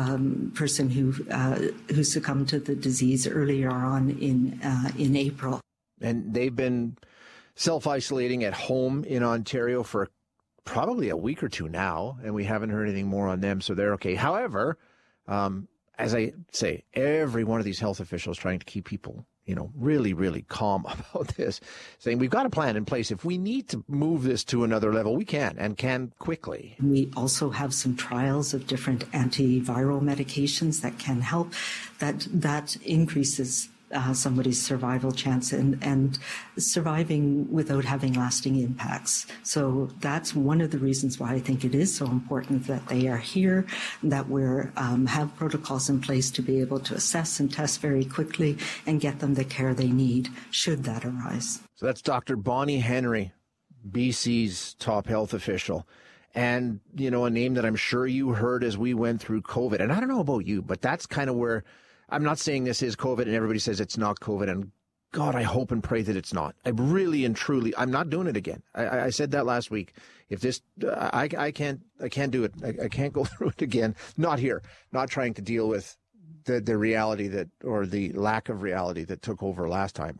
person who succumbed to the disease earlier on in April. And they've been self-isolating at home in Ontario for probably a week or two now, and we haven't heard anything more on them, so they're okay. However, as I say, every one of these health officials trying to keep people, really, really calm about this, saying we've got a plan in place. If we need to move this to another level, we can, and can quickly. We also have some trials of different antiviral medications that can help. That increases somebody's survival chance and surviving without having lasting impacts. So that's one of the reasons why I think it is so important that they are here, that we have protocols in place to be able to assess and test very quickly and get them the care they need should that arise. So that's Dr. Bonnie Henry, BC's top health official. And, a name that I'm sure you heard as we went through COVID. And I don't know about you, but that's kind of where I'm not saying this is COVID and everybody says it's not COVID, and God, I hope and pray that it's not. I really and truly, I'm not doing it again. I said that last week. If this, I can't do it. I can't go through it again. Not here. Not trying to deal with the reality or the lack of reality that took over last time.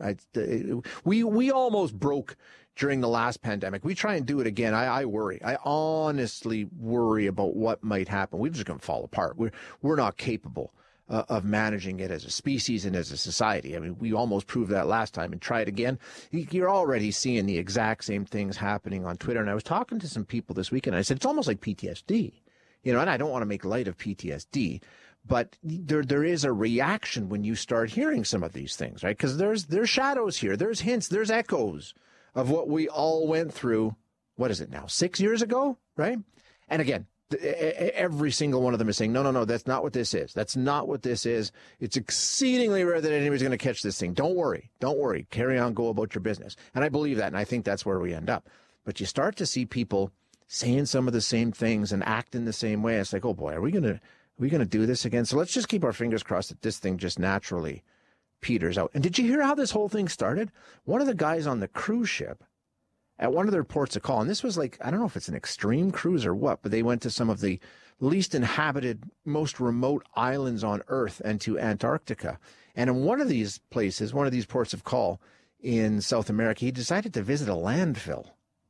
We almost broke during the last pandemic. We try and do it again. I worry. I honestly worry about what might happen. We're just going to fall apart. We're not capable of managing it as a species and as a society. I mean, we almost proved that last time, and try it again. You're already seeing the exact same things happening on Twitter. And I was talking to some people this weekend. I said, it's almost like PTSD, and I don't want to make light of PTSD, but there is a reaction when you start hearing some of these things, right? Because there's shadows here. There's hints. There's echoes of what we all went through. What is it now? 6 years ago, right? And again, every single one of them is saying, no, that's not what this is. That's not what this is. It's exceedingly rare that anybody's going to catch this thing. Don't worry. Carry on, go about your business. And I believe that, and I think that's where we end up. But you start to see people saying some of the same things and acting the same way. It's like, oh boy, are we going to do this again? So let's just keep our fingers crossed that this thing just naturally peters out. And did you hear how this whole thing started? One of the guys on the cruise ship at one of their ports of call, and this was like, I don't know if it's an extreme cruise or what, but they went to some of the least inhabited, most remote islands on Earth and to Antarctica. And in one of these places, one of these ports of call in South America, he decided to visit a landfill.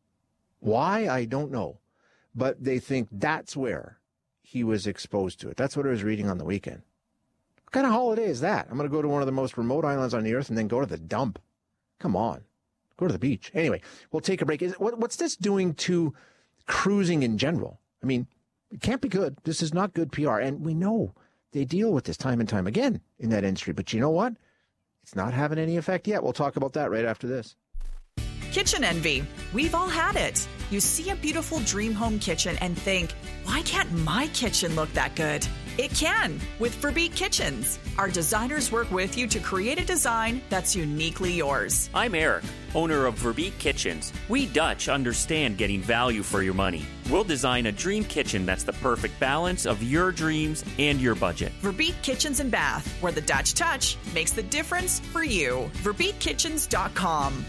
Why? I don't know. But they think that's where he was exposed to it. That's what I was reading on the weekend. What kind of holiday is that? I'm going to go to one of the most remote islands on the Earth and then go to the dump. Come on. Go to the beach. Anyway, we'll take a break. What's this doing to cruising in general? I mean, it can't be good. This is not good PR. And we know they deal with this time and time again in that industry. But you know what? It's not having any effect yet. We'll talk about that right after this. Kitchen envy. We've all had it. You see a beautiful dream home kitchen and think, why can't my kitchen look that good? It can with Verbeek Kitchens. Our designers work with you to create a design that's uniquely yours. I'm Eric, owner of Verbeek Kitchens. We Dutch understand getting value for your money. We'll design a dream kitchen that's the perfect balance of your dreams and your budget. Verbeek Kitchens and Bath, where the Dutch touch makes the difference for you. VerbeekKitchens.com.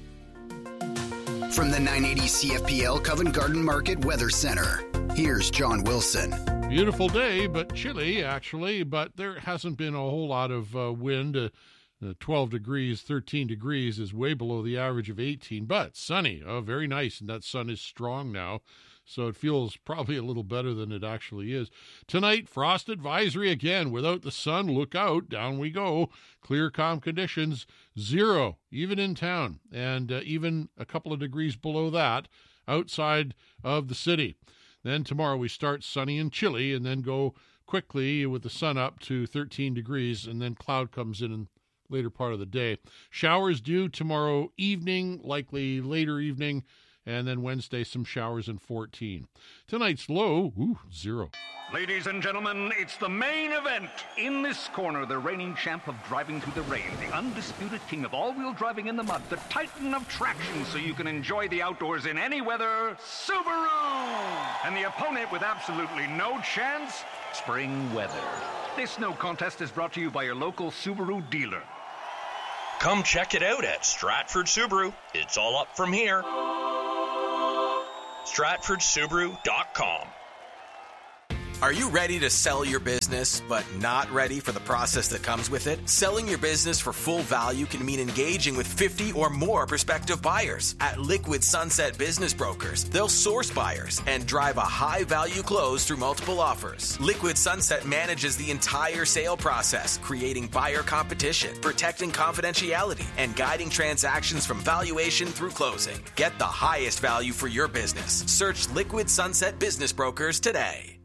From the 980 CFPL Covent Garden Market Weather Center, here's John Wilson. Beautiful day, but chilly, actually. But there hasn't been a whole lot of wind. 12 degrees, 13 degrees is way below the average of 18. But sunny, very nice, and that sun is strong now. So it feels probably a little better than it actually is. Tonight, frost advisory again. Without the sun, look out. Down we go. Clear, calm conditions. 0, even in town. And even a couple of degrees below that outside of the city. Then tomorrow we start sunny and chilly and then go quickly with the sun up to 13 degrees, and then cloud comes in later part of the day. Showers due tomorrow evening, likely later evening, and then Wednesday some showers and 14. Tonight's low, 0. Ladies and gentlemen, it's the main event. In this corner, the reigning champ of driving through the rain, the undisputed king of all-wheel driving in the mud, the titan of traction so you can enjoy the outdoors in any weather, Subaru! And the opponent with absolutely no chance, spring weather. This no contest is brought to you by your local Subaru dealer. Come check it out at Stratford Subaru. It's all up from here. StratfordSubaru.com. Are you ready to sell your business, but not ready for the process that comes with it? Selling your business for full value can mean engaging with 50 or more prospective buyers. At Liquid Sunset Business Brokers, they'll source buyers and drive a high-value close through multiple offers. Liquid Sunset manages the entire sale process, creating buyer competition, protecting confidentiality, and guiding transactions from valuation through closing. Get the highest value for your business. Search Liquid Sunset Business Brokers today.